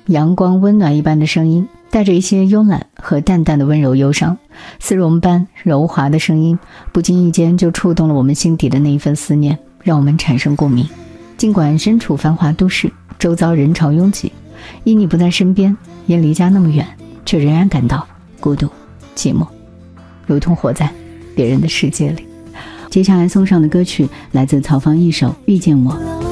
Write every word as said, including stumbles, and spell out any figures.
阳光温暖一般的声音，带着一些慵懒和淡淡的温柔忧伤，丝绒般柔滑的声音，不经意间就触动了我们心底的那一份思念，让我们产生共鸣。尽管身处繁华都市，周遭人潮拥挤，因你不在身边，也离家那么远，却仍然感到孤独寂寞，如同活在别人的世界里。接下来送上的歌曲来自曹芳一首《遇见我》。